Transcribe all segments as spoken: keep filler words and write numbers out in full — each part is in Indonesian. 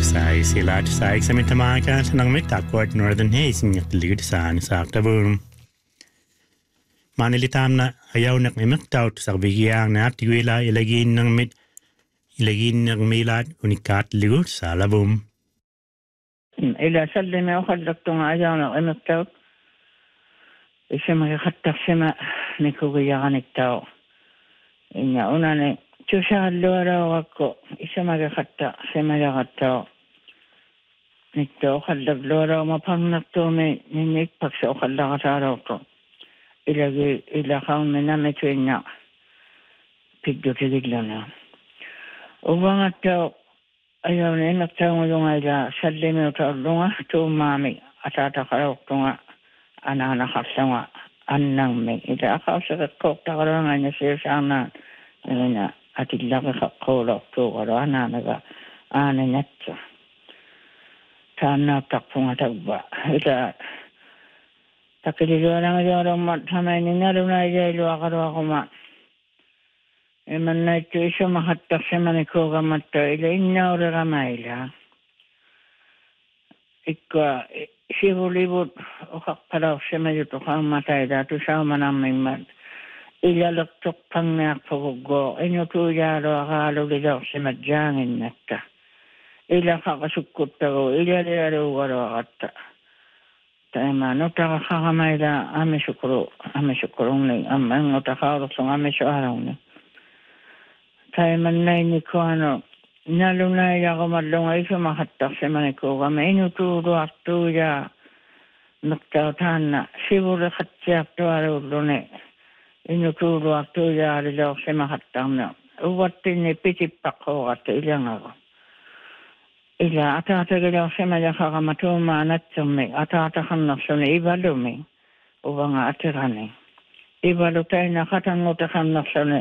sai sila sai sa mitamaga sa nang mitakot Northern Haze niyat ligid sa nisaktabum. Manilitam na ayaw nak mimaktaw sa bigiyang na tiwila ilagin ng mit ilagin ng milat unikat ligid sa labum. إذا سلم وخلقت عجانا إمكتاو إسمع خطة سمع نكوغي عنكتاو إن أناني تشاهد لورا وكو إسمع خطة سمع خطة نكتاو خلق لورا وما فهمتو من نيك بكسو خلق تاروكو إلا إلا خاون من نمتوينا بيدو تدقلنا وبانتاو ayaw na nagtango yung ay salim yung taulunga tumami at atakaraw tunga ananakasanga anang may ila akaw sa kakok takarangan niya siya sana na at ilaki kakulok to karo ananaga ananatsa sana takpunga tagba ila takililo lang yung mathamay niya na yelo akaro ako ma Eman na ito isa mahatak sa manikoga mata ila inaura kamaila. Ika sibulibot o kakparaw sa mayuto kang matay dato sa manaming mat. Ila laktok pang nakpagugo. Inyo tuyaro akalo lidaw sa madyangin nata. Ila kakasukot ako. Ila liyaro waro akata. Tayo man, utaka kakamayla ame sukuro. Ame sukurong ni. Amang utaka song ame suaraw ni. Tayo man na ini ko ano, nalunay ako madlungay sa mahatak sa maniko kami. Inuturo at tuya, nagtautan na, sibura katsyak to arulo ni. Inuturo at tuya arilaw sa mahatak na. Uwatin ni pitipak ko at ilang ako. Ila, atatagalaw sa malaka kamatuma at sumi, atatakan na suni, ibalo mi, uwa nga atirani. Ibalo tayo nakatangutakan na suni,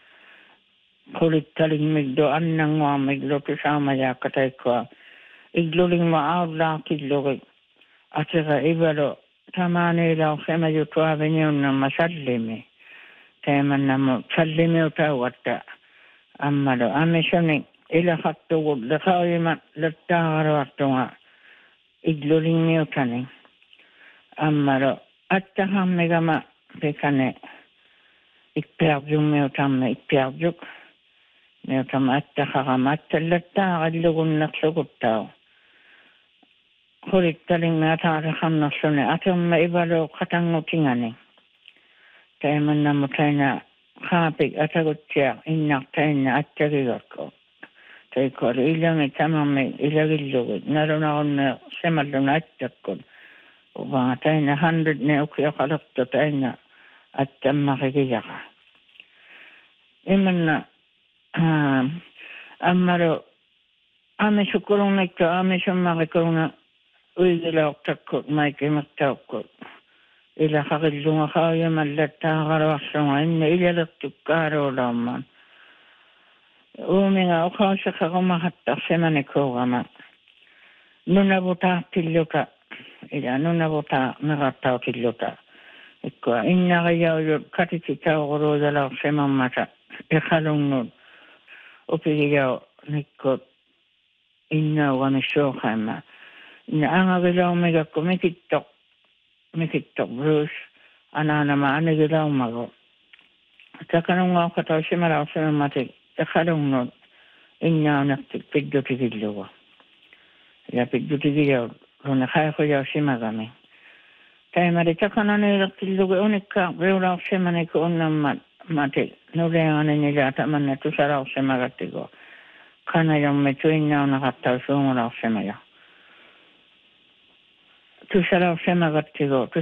kulit taling migdo anang wa migdo to sama ya katay ko igluling maaw la kilog at saka ibalo tamane la sema yo to avenue na masallimi tema na mo sallimi uta wata amalo amishoni ila hatto la khawima la taro atonga igluling mi utani amalo atta hammegama bekane ikperjum mi utamme ikperjuk Nyo tamatta kakamatta latta kallugun naksugutaw. Kulit taling natarakan naksuni atong maibalo katangutingani. Tayo man na mo tayo na kapig atagot siya inak tayo na atagigak ko. Tayo ko ilang itamang may ilagilugod. Naroon ako na semalo na atag ko. Upang tayo na hundred na ukya kalakto tayo na at makikiyak ka. Iman na Ah, amaro ame sukurong nagto ame sa makikurong na uigila takot may kimaktakot ila kakilunga kaya malata karawasongan na ilalaktuk karo laman umi nga ukaw sa kakumahatak sa manikoga ma nunabuta tiluka ila nunabuta nakataw tiluka ikwa inna kayaw yun katititaw kuro dalaw sa mamata ikalong nun Upigaw nikot inna wa mishokhama na anga galaw mega kumikitok mikitok bruce ana na maana galaw mago takanong nga kataw si maraw sa matik takanong no inna naktik pigdo tigilwa ya pigdo tigigaw runa kaya ko yaw si magami kaya mari takanong nilak tilugo unika reulaw si maniko unamat mati nurengan nila ataman na to saraw sa magatigo kana yung metuin na nakataw sumuraw sa maya to saraw sa magatigo to